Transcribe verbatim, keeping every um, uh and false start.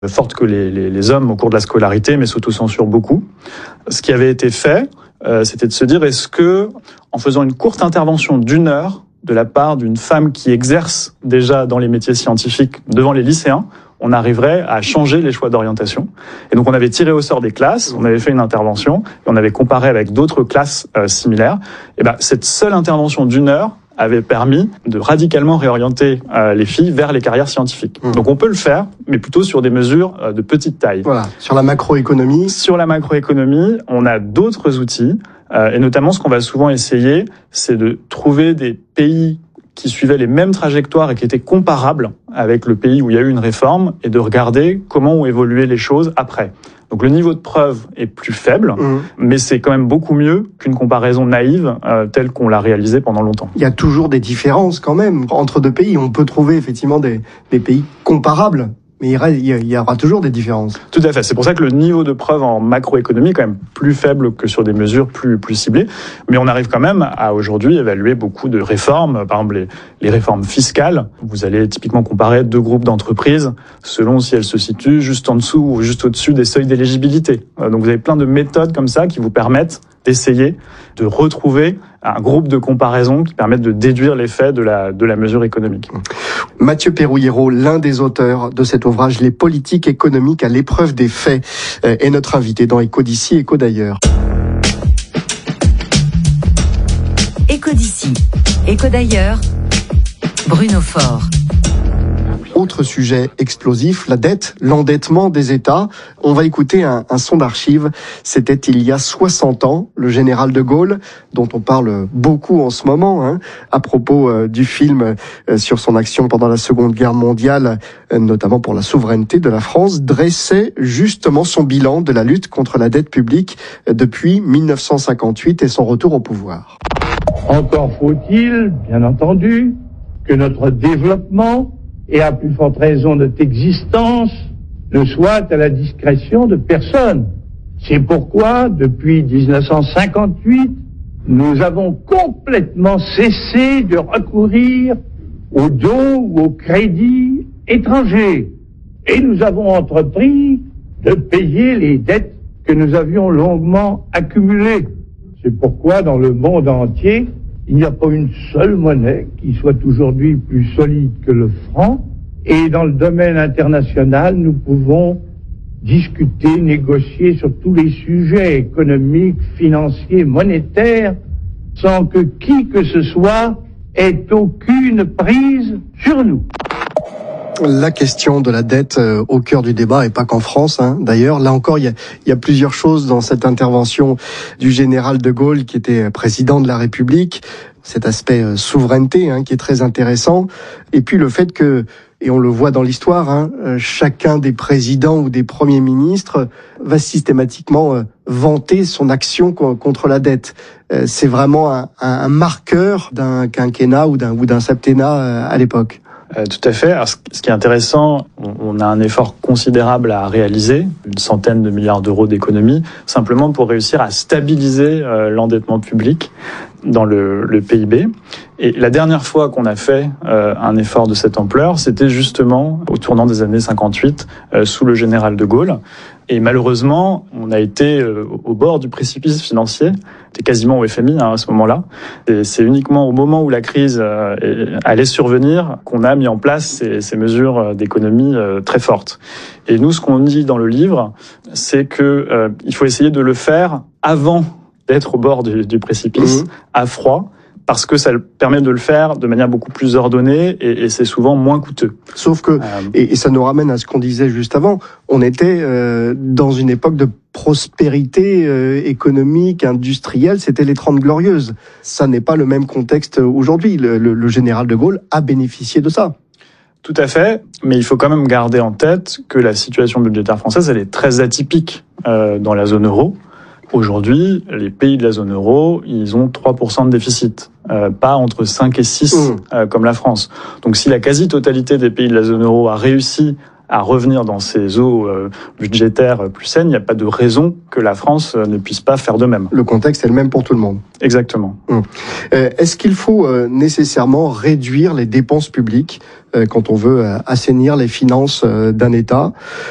forte que les, les, les hommes au cours de la scolarité, mais s'autocensurent beaucoup. Ce qui avait été fait, euh, c'était de se dire, est-ce que, en faisant une courte intervention d'une heure de la part d'une femme qui exerce déjà dans les métiers scientifiques devant les lycéens, on arriverait à changer les choix d'orientation. Et donc on avait tiré au sort des classes, on avait fait une intervention, et on avait comparé avec d'autres classes euh, similaires. Et ben cette seule intervention d'une heure avait permis de radicalement réorienter euh, les filles vers les carrières scientifiques. Mmh. Donc on peut le faire, mais plutôt sur des mesures euh, de petite taille. Voilà, sur la macroéconomie. Sur la macroéconomie, on a d'autres outils, euh, et notamment ce qu'on va souvent essayer, c'est de trouver des pays qui suivaient les mêmes trajectoires et qui étaient comparables avec le pays où il y a eu une réforme, et de regarder comment ont évolué les choses après. Donc le niveau de preuve est plus faible, mmh. mais c'est quand même beaucoup mieux qu'une comparaison naïve euh, telle qu'on l'a réalisée pendant longtemps. Il y a toujours des différences quand même entre deux pays. On peut trouver effectivement des, des pays comparables, mais il y aura toujours des différences. Tout à fait. C'est pour ça que le niveau de preuve en macroéconomie est quand même plus faible que sur des mesures plus, plus ciblées. Mais on arrive quand même à aujourd'hui évaluer beaucoup de réformes. Par exemple, les, les réformes fiscales. Vous allez typiquement comparer deux groupes d'entreprises selon si elles se situent juste en dessous ou juste au-dessus des seuils d'éligibilité. Donc vous avez plein de méthodes comme ça qui vous permettent d'essayer de retrouver un groupe de comparaison qui permettent de déduire l'effet de la, de la mesure économique. Mathieu Pérouillero, l'un des auteurs de cet ouvrage, Les politiques économiques à l'épreuve des faits, est notre invité dans Écho d'ici, Écho d'ailleurs. Écho d'ici, Écho d'ailleurs, Bruno Faure. Autre sujet explosif, la dette, l'endettement des États. On va écouter un, un son d'archives. C'était il y a soixante ans, le général de Gaulle, dont on parle beaucoup en ce moment, hein, à propos euh, du film euh, sur son action pendant la Seconde Guerre mondiale, euh, notamment pour la souveraineté de la France, dressait justement son bilan de la lutte contre la dette publique euh, depuis mille neuf cent cinquante-huit et son retour au pouvoir. Encore faut-il, bien entendu, que notre développement et à plus forte raison notre existence ne soit à la discrétion de personne. C'est pourquoi, depuis dix-neuf cent cinquante-huit, nous avons complètement cessé de recourir aux dons ou aux crédits étrangers. Et nous avons entrepris de payer les dettes que nous avions longuement accumulées. C'est pourquoi, dans le monde entier, il n'y a pas une seule monnaie qui soit aujourd'hui plus solide que le franc. Et dans le domaine international, nous pouvons discuter, négocier sur tous les sujets économiques, financiers, monétaires, sans que qui que ce soit ait aucune prise sur nous. La question de la dette euh, au cœur du débat, et pas qu'en France, hein. D'ailleurs, là encore, il y a, il y a plusieurs choses dans cette intervention du général de Gaulle, qui était président de la République, cet aspect euh, souveraineté, hein, qui est très intéressant, et puis le fait que, et on le voit dans l'histoire, hein, euh, chacun des présidents ou des premiers ministres va systématiquement euh, vanter son action co- contre la dette. Euh, c'est vraiment un, un, un marqueur d'un quinquennat ou d'un, ou d'un septennat euh, à l'époque. Euh, tout à fait. Alors, ce qui est intéressant, on, on a un effort considérable à réaliser, une centaine de milliards d'euros d'économies, simplement pour réussir à stabiliser euh, l'endettement public dans le, le P I B. Et la dernière fois qu'on a fait euh, un effort de cette ampleur, c'était justement au tournant des années cinquante-huit, euh, sous le général de Gaulle. Et malheureusement, on a été euh, au bord du précipice financier. C'était quasiment au F M I hein, à ce moment-là. Et c'est uniquement au moment où la crise euh, allait survenir qu'on a mis en place ces, ces mesures d'économie euh, très fortes. Et nous, ce qu'on dit dans le livre, c'est que euh, il faut essayer de le faire avant d'être au bord du, du précipice, mmh. à froid, parce que ça permet de le faire de manière beaucoup plus ordonnée et, et c'est souvent moins coûteux. Sauf que, euh, et, et ça nous ramène à ce qu'on disait juste avant, on était euh, dans une époque de prospérité euh, économique, industrielle, c'était les Trente Glorieuses. Ça n'est pas le même contexte aujourd'hui. Le, le, le général de Gaulle a bénéficié de ça. Tout à fait, mais il faut quand même garder en tête que la situation budgétaire française, elle est très atypique euh, dans la zone euro. Aujourd'hui, les pays de la zone euro, ils ont trois pour cent de déficit, euh, pas entre cinq et six mmh. euh, comme la France. Donc si la quasi-totalité des pays de la zone euro a réussi à revenir dans ces eaux euh, budgétaires plus saines, il n'y a pas de raison que la France ne puisse pas faire de même. Le contexte est le même pour tout le monde. Exactement. Hum. Euh, est-ce qu'il faut euh, nécessairement réduire les dépenses publiques euh, quand on veut euh, assainir les finances euh, d'un État ?